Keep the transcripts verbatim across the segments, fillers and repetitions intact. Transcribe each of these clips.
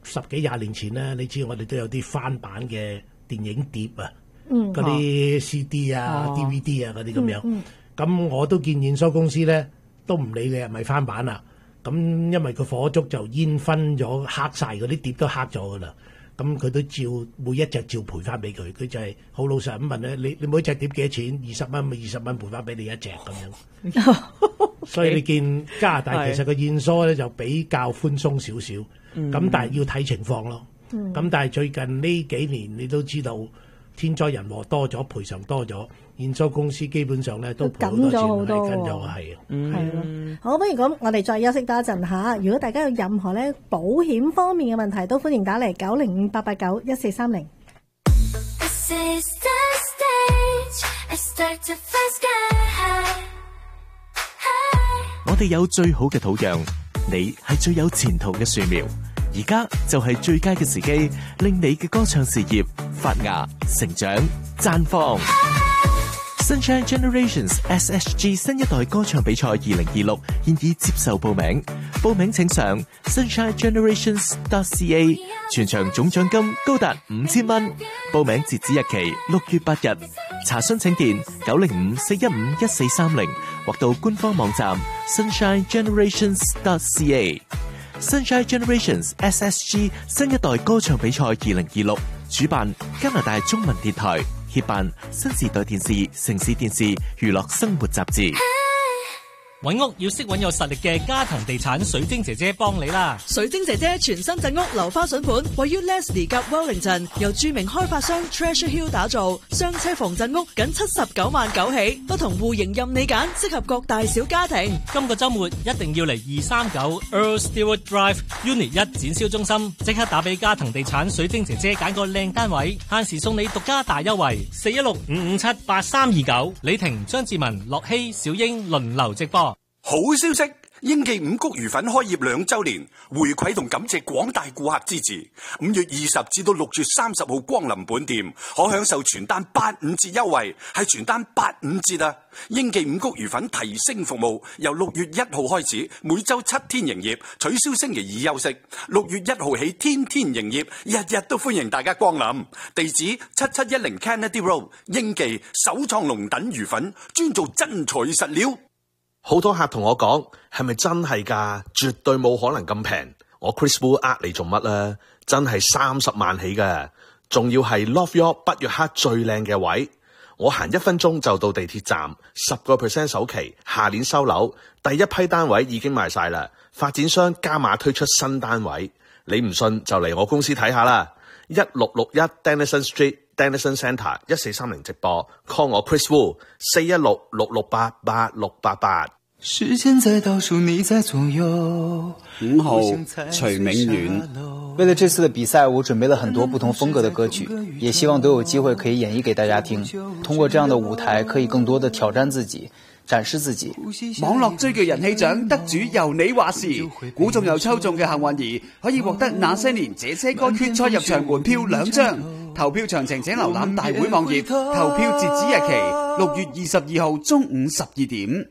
十幾廿年前咧，你知我哋都有啲翻版嘅電影碟啊， 嗯， 嗰啲 C D 啊、 哦 D V D 啊嗰啲咁樣。咁、 嗯嗯、我都見驗收公司咧，都唔理你係咪翻版啦。咁因為個火燭就煙熏咗黑晒，嗰啲碟都黑咗噶啦。咁佢都照每一隻照賠翻俾佢，佢就係好老實咁問咧，你你每隻碟幾多錢？二十蚊咪二十蚊賠翻俾你一隻咁樣。所以你見加拿大其實個驗疏咧就比較寬鬆少少，咁、嗯、但係要睇情況咯。咁、嗯、但係最近呢幾年你都知道天災人禍多咗，賠償多咗，驗疏公司基本上咧都賠好多錢，係跟咗係。 係咯，好，不如咁，我哋再休息多一陣嚇。如果大家有任何咧保險方面嘅問題，都歡迎打嚟九零五八八九一四三零。 我哋有最好嘅土壤，你係最有前途嘅樹苗。而家就係最佳嘅時機，令你嘅歌唱事業發芽、成長、綻放。Sunshine Generations S H G 新一代歌唱比賽二零二六現已接受報名，報名請上 sunshine generations dot c a， 全場總獎金高達五千蚊，報名截止日期六月八日，查詢請電九零五四一五一四三零或到官方網站 sunshine generations dot c a。Sunshine Generations S S G 新一代歌唱比賽二零二六主辦加拿大中文電台，協辦新時代電視、城市電視、娛樂生活雜誌。 揾屋要識揾有實力嘅家騰地產水晶姐姐幫你啦！ 水晶姐姐全新鎮屋樓花筍盤，位於 Leslie 及 Wellington， 由著名開發商 Treasure Hill 打造，雙車房鎮屋僅七十九萬九起，不同戶型任你揀，適合各大小家庭。 今個週末一定要嚟二三九 Earl Stewart Drive Unit 一展銷中心，即刻打俾家騰地產水晶姐姐揀個靚單位，限時送你獨家大優惠，四一六五五七八三二九。李婷、張志文、樂希、小英輪流直播。 好消息！英記五穀魚粉開業兩周年，回饋同感謝廣大顧客支持。五月二十至到六月三十號光臨本店，可享受全單八五折優惠，係全單八五折啊！英記五穀魚粉提升服務，由六月一號開始，每周七天營業，取消星期二休息。六月一號起，天天營業，日日都歡迎大家光臨。地址七七一零 Kennedy Road， 英記首創龍躉魚粉，專做真材實料。 好多客同我講，係咪真係㗎？絕對冇可能咁平。我 Chris Wu 呃你做乜啦？真係三十萬起㗎，仲要係 Love York 北約克最靚嘅位。我行一分鐘就到地鐵站，十個 percent 首期，下年收樓，第一批單位已經賣晒啦。發展商加碼推出新單位，你唔信就嚟我公司睇下啦。一六六一 Denison Street。Denison Centre 一四三零直播 call 我 Chris Wu 四一六六六八八六八八。 時間在倒數，你在左右。 五號徐明遠。 為了這次的比賽，我準備了很多不同風格的歌曲，也希望都有機會可以演繹給大家聽。通過這樣的舞台，可以更多的挑戰自己，展示自己。 網絡最具人氣獎得主由你話事，估中又抽中嘅幸運兒可以獲得那些年這些歌決賽入場門票兩張。投票詳情請瀏覽大會網頁，投票截止日期六月二十二號中午十二點。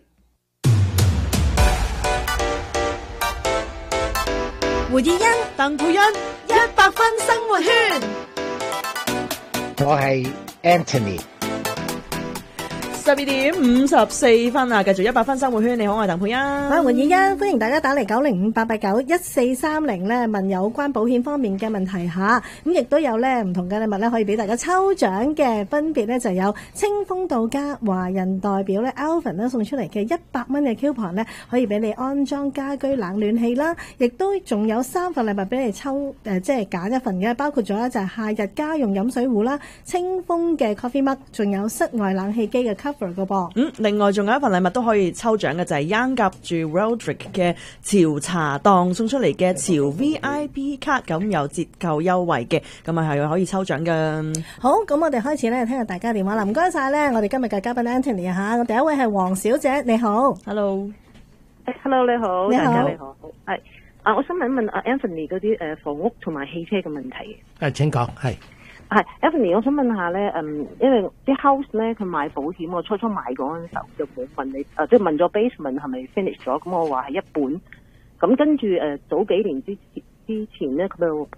胡以欣、鄧佩欣，一百分生活圈。 我係 Anthony。 十二點五十四分啊！繼續一百分生活圈，你好，我係鄧佩欣。 我係胡以欣，歡迎大家打嚟九零五八八九一四三零咧，問有關保險方面嘅問題吓。咁亦都有咧唔同嘅禮物咧，可以俾大家抽獎嘅，分別咧就有清風到家華人代表咧 Alvin 咧送出嚟嘅一百蚊嘅 coupon 咧，可以俾你安裝家居冷暖氣啦。亦都仲有三份禮物俾你抽誒、呃，即係揀一份嘅，包括咗咧就係夏日家用飲水壺啦、清風嘅 coffee mug， 仲有室外冷氣機嘅 cover。 嗯，另外仲有一份禮物都可以抽獎嘅，就係 Young 夾住 Roderick 嘅潮茶檔送出嚟嘅潮 V I P 卡，咁有折扣優惠嘅，咁啊係可以抽獎嘅。 好，咁我哋開始咧聽下大家電話啦，唔該晒咧，我哋今日嘅嘉賓 Anthony 吓，我第一位係黃小姐，你好 ，Hello，Hello Hello, 你好， 你好， 大家你好，係啊，我想問一問阿 Anthony 嗰啲誒房屋同埋汽車嘅問題。 誒，請講，係。 係 Anthony，我想問下咧，嗯，因為啲 house 咧，佢買保險，我初初買嗰陣時候就冇問你，誒、呃，即係問咗 basement 係咪 finish 咗，咁我話係一半，咁跟住誒早幾年之之前咧，佢就